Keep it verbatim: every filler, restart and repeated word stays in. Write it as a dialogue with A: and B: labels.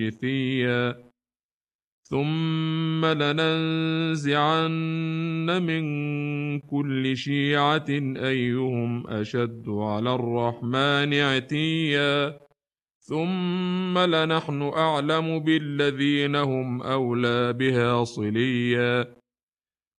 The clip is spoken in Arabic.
A: ثِيًّا ثُمَّ لَنَنزِعَنَّ مِن كُلِّ شِيعَةٍ أَيُّهُمْ أَشَدُّ عَلَى الرَّحْمَنِ عِتِيًّا ثُمَّ لَنَحْنُ أَعْلَمُ بِالَّذِينَ هُمْ أَوْلَىٰ بِهَا صِلِيًّا